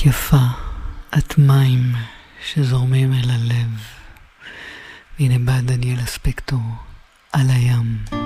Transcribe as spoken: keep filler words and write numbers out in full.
את יפה, את מים שזורמים אל הלב. והנה בא דניאל הספקטור על הים.